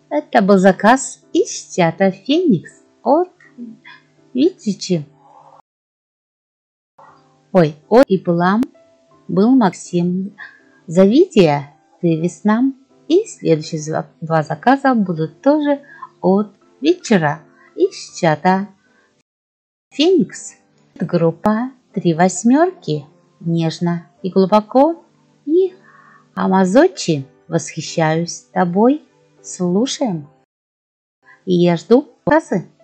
Это был заказ из чата Феникс от Витичи. От и был Максим. Зовите вывез нам. И следующие два заказа будут тоже от вечера из чата Феникс. Группа 3 восьмерки. Нежно и глубоко. И Амазочи. Восхищаюсь тобой. Слушаем. И я жду заказы.